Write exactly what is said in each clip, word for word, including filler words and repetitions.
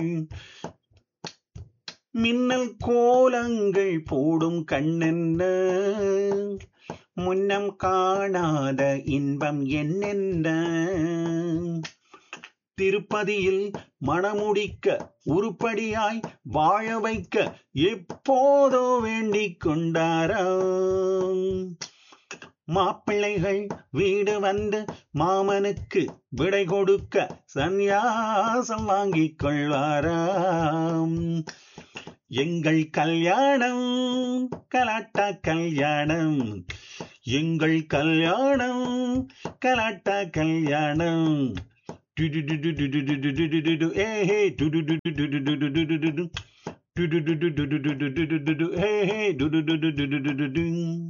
மின்னல் கோலங்கள் போடும் கண்ணென்ன முன்னம் காணாத இன்பம் என்னென்ன திருப்பதியில் மணமுடிக்க உருப்படியாய் வாழ வைக்க எப்போதோ வேண்டிக் கொண்டாராம் மாப்பிள்ளைகள் வீடு வந்து மாமனுக்கு விடை கொடுக்க சந்நியாசம் வாங்கிக் கொள்வாராம். எங்கள் கல்யாணம் கலாட்டா கல்யாணம், எங்கள் கல்யாணம் கலாட்டா கல்யாணம். டுடுடுடுடுடுடுடுடுடுடுடு, ஏஹே, டுடுடுடுடுடுடுடுடுடுடுடு, டுடுடுடுடுடுடுடுடுடுடு, ஏஹே, டுடுடுடுடுடுடுடுடு.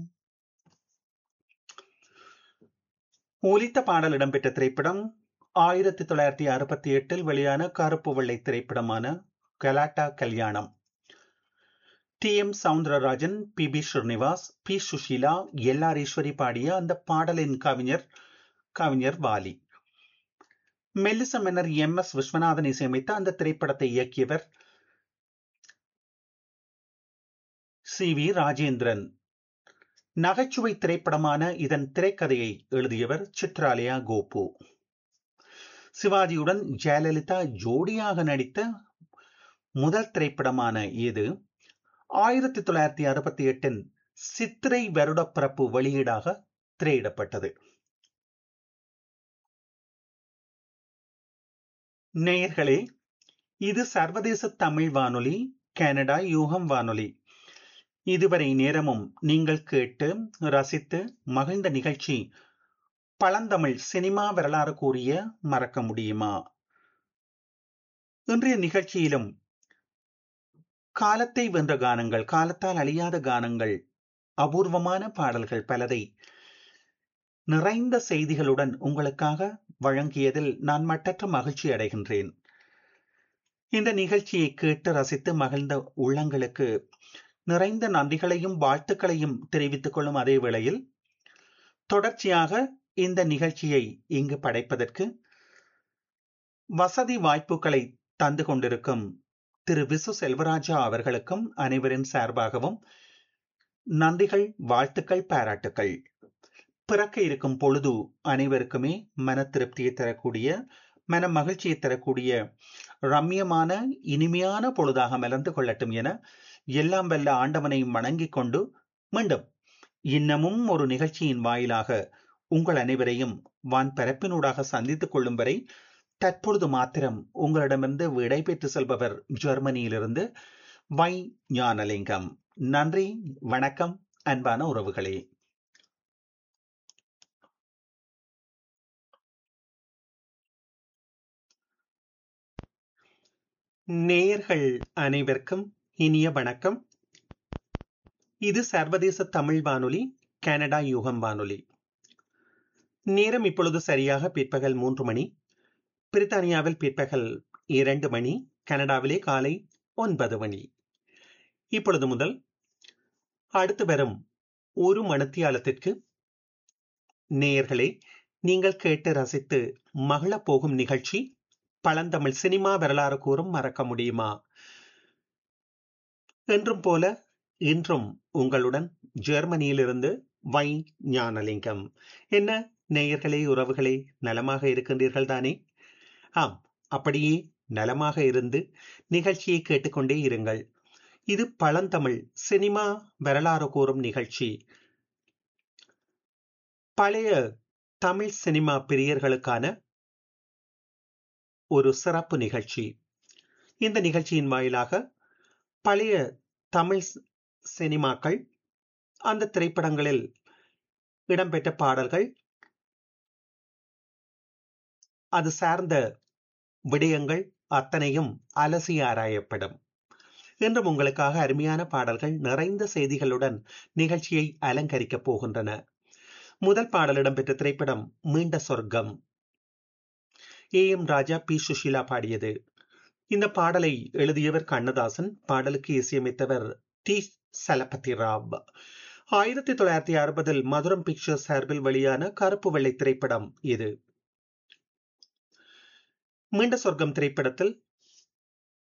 ஒலித்த பாடல் இடம்பெற்ற திரைப்படம் ஆயிரத்தி தொள்ளாயிரத்தி அறுபத்தி எட்டில் வெளியான கருப்பு வெள்ளை திரைப்படமான கலாட்டா கல்யாணம். D M Soundararajan, B B Srinivas, B Sushila, L R Eswari பாடிய அந்த பாடலின் கவிஞர் கவிஞர் வாலி. மெல்லிச மன்னர் எம் எஸ் விஸ்வநாதன் இசையமைத்த அந்த திரைப்படத்தை இயக்கியவர் சி வி ராஜேந்திரன். நகைச்சுவை திரைப்படமான இதன் திரைக்கதையை எழுதியவர் சித்ராலயா கோபு. சிவாஜியுடன் ஜெயலலிதா ஜோடியாக நடித்த முதல் திரைப்படமான இது ஆயிரத்தி தொள்ளாயிரத்தி அறுபத்தி எட்டின் சித்திரை வருடப்பிறப்பு வெளியீடாக திரையிடப்பட்டது. நேயர்களே, இது சர்வதேச தமிழ் வானொலி, கனடா யூகம் வானொலி. இதுவரை நேரமும் நீங்கள் கேட்டு ரசித்து மகிழ்ந்த நிகழ்ச்சி பழந்தமிழ் சினிமா வரலாறு கூறிய மறக்க முடியுமா. இன்றைய நிகழ்ச்சியிலும் காலத்தை வென்ற கானங்கள், காலத்தால் அழியாத கானங்கள், அபூர்வமான பாடல்கள் பலதை நிறைந்த செய்திகளுடன் உங்களுக்காக வழங்கியதில் நான் மட்டற்ற மகிழ்ச்சி அடைகின்றேன். இந்த நிகழ்ச்சியை கேட்டு ரசித்து மகிழ்ந்த உள்ளங்களுக்கு நிறைந்த நன்றிகளையும் வாழ்த்துக்களையும் தெரிவித்துக் கொள்ளும் அதே வேளையில், தொடர்ச்சியாக இந்த நிகழ்ச்சியை இங்கு படைப்பதற்கு வசதி வாய்ப்புகளை தந்து கொண்டிருக்கும் திரு விசு செல்வராஜா அவர்களுக்கும் அனைவரின் சார்பாகவும் நன்றிகள், வாழ்த்துக்கள், பாராட்டுக்கள். பிறக்க இருக்கும் பொழுது அனைவருக்குமே மன திருப்தியை தரக்கூடிய, மன மகிழ்ச்சியை தரக்கூடிய ரம்யமான இனிமையான பொழுதாக மலர்ந்து கொள்ளட்டும் என எல்லாம் வல்ல ஆண்டவனை வணங்கிக் கொண்டு மீண்டும் இன்னமும் ஒரு நிகழ்ச்சியின் வாயிலாக உங்கள் அனைவரையும் வான் பரப்பினூடாக சந்தித்துக் கொள்ளும் வரை தற்பொழுது மாத்திரம் உங்களிடமிருந்து விடைபெற்று செல்பவர் ஜெர்மனியிலிருந்து வை ஞானலிங்கம். நன்றி, வணக்கம், அன்பான உறவுகளே. நேயர்கள் அனைவருக்கும் இனிய வணக்கம். இது சர்வதேச தமிழ் வானொலி, கனடா யூகம் வானொலி. நேரம் இப்பொழுது சரியாக பிற்பகல் மூன்று மணி. பிரித்தானியாவில் பிற்பகல் இரண்டு மணி, கனடாவிலே காலை ஒன்பது மணி. இப்பொழுது முதல் அடுத்து வரும் ஒரு மணித்தியாலத்திற்கு நேயர்களே, நீங்கள் கேட்டு ரசித்து மகிழ போகும் நிகழ்ச்சி பழந்தமிழ் சினிமா வரலாறு கூறும் மறக்க முடியுமா. என்றும் போல இன்றும் உங்களுடன் ஜெர்மனியிலிருந்து வை ஞானலிங்கம். என்ன நேயர்களே, உறவுகளே, நலமாக இருக்கின்றீர்கள் தானே? ஆம், அப்படியே நலமாக இருந்து நிகழ்ச்சியை கேட்டுக்கொண்டே இருங்கள். இது பழந்தமிழ் சினிமா வரலாறு கூறும் நிகழ்ச்சி. பழைய தமிழ் சினிமா பிரியர்களுக்கான ஒரு சிறப்பு நிகழ்ச்சி. இந்த நிகழ்ச்சியின் வாயிலாக பழைய தமிழ் சினிமாக்கள், அந்த திரைப்படங்களில் இடம்பெற்ற பாடல்கள், அது சார்ந்த விடயங்கள் அத்தனையும் அலசி ஆராயப்படும். இன்றும் உங்களுக்காக அருமையான பாடல்கள் நிறைந்த செய்திகளுடன் நிகழ்ச்சியை அலங்கரிக்கப் போகின்றன. முதல் பாடல் இடம்பெற்ற திரைப்படம் மீண்ட சொர்க்கம். A M Raja, B Sushila பாடியது. இந்த பாடலை எழுதியவர் கண்ணதாசன், பாடலுக்கு இசையமைத்தவர் டி சலபதி ராவ். ஆயிரத்தி தொள்ளாயிரத்தி அறுபதில் மதுரம் பிக்சர்ஸ் சார்பில் வெளியான கருப்பு வெள்ளை திரைப்படம் இது. மீண்ட சொர்க்கம் திரைப்படத்தில்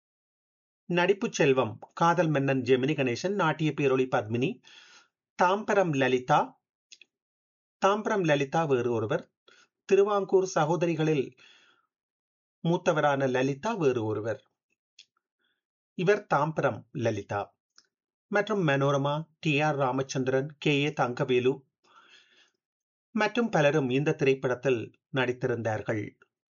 நடிப்புச் செல்வம் காதல் மன்னன் ஜெமினி கணேசன், நாட்டிய பேரொளி பத்மினி, தாம்பரம் லலிதா. தாம்பரம் லலிதா வேறு ஒருவர். திருவாங்கூர் சகோதரிகளில் மூத்தவரான லலிதா வேறு ஒருவர். இவர் தாம்பரம் லலிதா. மற்றும் Manorama, D R Ramachandran, K A Thangavelu மற்றும் பலரும் இந்த திரைப்படத்தில் நடித்திருந்தார்கள்.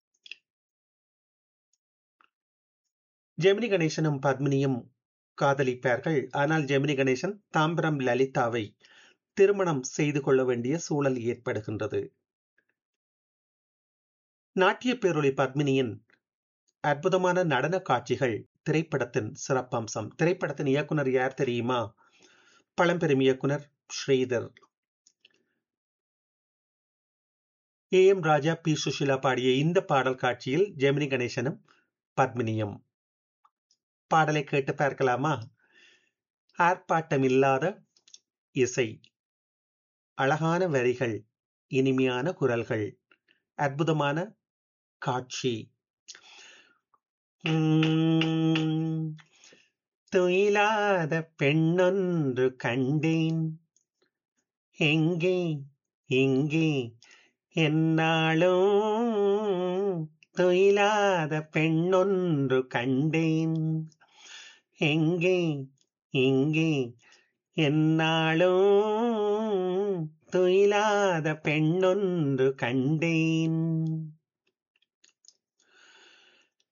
ஜெமினி கணேசனும் பத்மினியும் காதலிப்பார்கள். ஆனால் ஜெமினி கணேசன் தாம்பரம் லலிதாவை திருமணம் செய்து கொள்ள வேண்டிய சூழல் ஏற்படுகின்றது. நாட்டிய பேரொளி பத்மினியின் அற்புதமான நடன காட்சிகள் திரைப்படத்தின் சிறப்பம்சம். திரைப்படத்தின் இயக்குனர் யார் தெரியுமா? பழம்பெரும் இயக்குனர் Sridhar. A M Raja, B Sushila பாடிய இந்த பாடல் காட்சியில் ஜெமினி கணேசனும் பத்மினியும். பாடலை கேட்டு பார்க்கலாமா? ஆர்ப்பாட்டமில்லாத இசை, அழகான வரிகள், இனிமையான குரல்கள், அற்புதமான காட்சி. துயிலாத பெண்ணொன்று கண்டேன், எங்கே எங்கே என்னாலும் துயிலாத பெண்ணொன்று கண்டேன், எங்கே எங்கே என்னாலும் துயிலாத பெண்ணொன்று கண்டேன்.